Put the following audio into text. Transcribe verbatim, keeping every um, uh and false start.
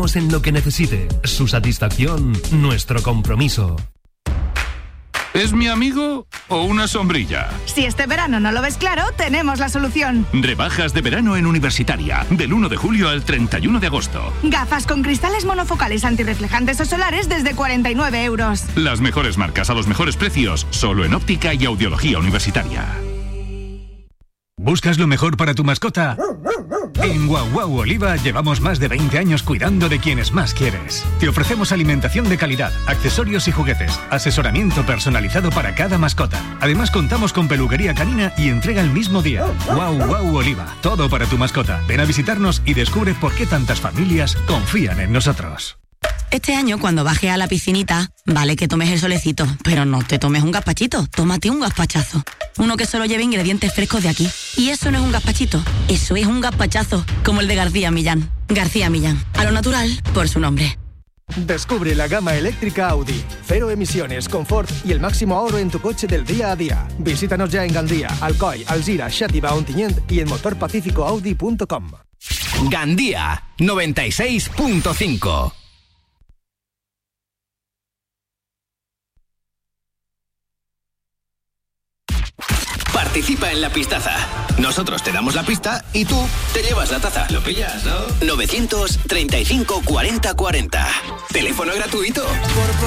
apoyamos en lo que necesite. Su satisfacción, nuestro compromiso. ¿Es mi amigo o una sombrilla? Si este verano no lo ves claro, tenemos la solución. Rebajas de verano en Universitaria, del uno de julio al treinta y uno de agosto. Gafas con cristales monofocales antirreflejantes o solares desde cuarenta y nueve euros. Las mejores marcas a los mejores precios, solo en óptica y audiología Universitaria. ¿Buscas lo mejor para tu mascota? En Guau Guau Oliva llevamos más de veinte años cuidando de quienes más quieres. Te ofrecemos alimentación de calidad, accesorios y juguetes, asesoramiento personalizado para cada mascota. Además contamos con peluquería canina y entrega el mismo día. Guau Guau Oliva, todo para tu mascota. Ven a visitarnos y descubre por qué tantas familias confían en nosotros. Este año, cuando bajes a la piscinita, vale que tomes el solecito, pero no te tomes un gazpachito, tómate un gazpachazo. Uno que solo lleve ingredientes frescos de aquí. Y eso no es un gazpachito, eso es un gazpachazo, como el de García Millán. García Millán, a lo natural, por su nombre. Descubre la gama eléctrica Audi. Cero emisiones, confort y el máximo ahorro en tu coche del día a día. Visítanos ya en Gandía, Alcoy, Alzira, Xàtiva, Ontinyent y en motor pacífico audi punto com. Gandía, noventa y seis punto cinco. Participa en la pistaza. Nosotros te damos la pista y tú te llevas la taza. ¿Lo pillas, no? novecientos treinta y cinco cuarenta cuarenta. Teléfono gratuito.